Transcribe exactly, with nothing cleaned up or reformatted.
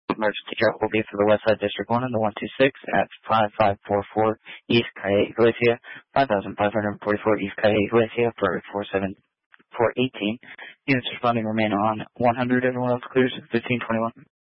Emergency travel will be for the West Side District one and the one two six at five five four four East Calle Iglesia, five thousand five hundred forty-four East Calle Iglesia for four seven four eighteen. Units responding remain on one hundred. Everyone else clears fifteen twenty-one.